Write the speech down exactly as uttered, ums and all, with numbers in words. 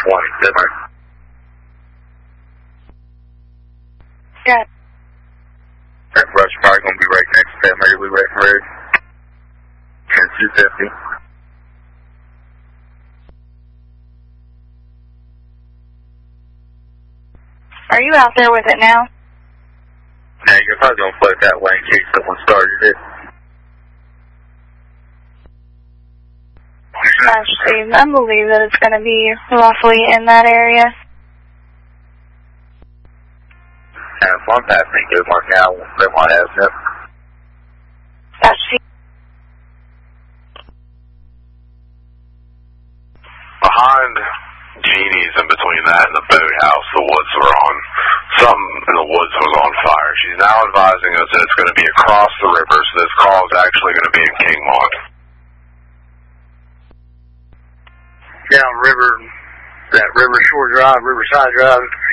twenty, Denver. Yeah. That rush probably going to be right next to that Mary Lou Retton Road. ten two fifty. Are you out there with it now? No, you're probably going to float that way in case someone started it. Actually, I believe that it's going to be roughly in that area. And if one passing good one now, they want to have it. That's she. Behind Jeannie's, in between that and the boathouse, the woods were on. Something in the woods was on fire. She's now advising us that it's going to be across the river, so this call is actually going to be in Kingmont. Down river, that River Shore Drive, Riverside Drive.